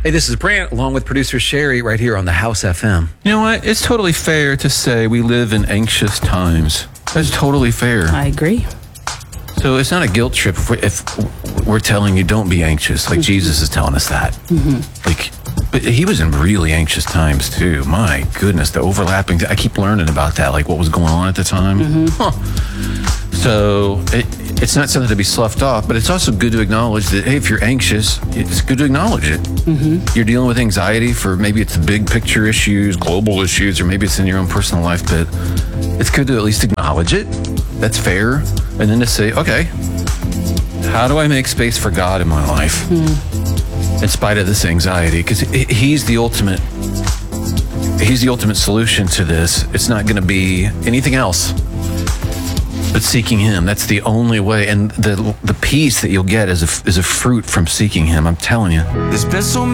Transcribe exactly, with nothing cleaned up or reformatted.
Hey, this is Brant, along with producer Sherry, right here on the House F M. You know what? It's totally fair to say we live in anxious times. That's totally fair. I agree. So it's not a guilt trip if we're, if we're telling you don't be anxious, like mm-hmm. Jesus is telling us that. Mm-hmm. Like, but he was in really anxious times too. My goodness, the overlapping. I keep learning about that, like what was going on at the time. Mm-hmm. Huh. So it, it's not something to be sloughed off, but it's also good to acknowledge that, hey, if you're anxious, it's good to acknowledge it. Mm-hmm. You're dealing with anxiety for maybe it's the big picture issues, global issues, or maybe it's in your own personal life, but it's good to at least acknowledge it. That's fair. And then to say, okay, how do I make space for God in my life mm. in spite of this anxiety? Because he's the ultimate, he's the ultimate solution to this. It's not going to be anything else but seeking him. That's the only way. And the the peace that you'll get is a, is a fruit from seeking him. I'm telling you. There's been so